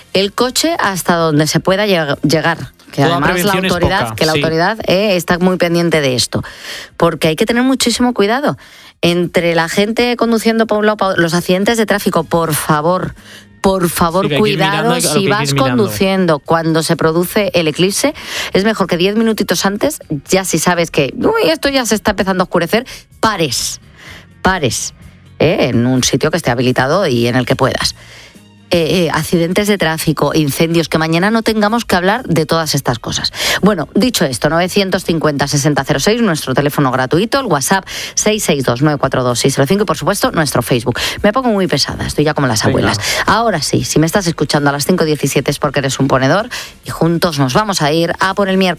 el coche hasta donde se pueda llegar. Que Toda además la autoridad está muy pendiente de esto, porque hay que tener muchísimo cuidado entre la gente conduciendo por un lado, los accidentes de tráfico. Por favor, cuidado si vas conduciendo cuando se produce el eclipse. Es mejor que 10 minutitos antes, ya si sabes que esto ya se está empezando a oscurecer, pares en un sitio que esté habilitado y en el que puedas. Accidentes de tráfico, incendios, que mañana no tengamos que hablar de todas estas cosas. Bueno, dicho esto, 950-6006, nuestro teléfono gratuito, el WhatsApp 662-942-605 y por supuesto nuestro Facebook. Me pongo muy pesada, estoy ya como las abuelas. Ahora sí, si me estás escuchando a las 5:17 es porque eres un ponedor y juntos nos vamos a ir a por el miércoles.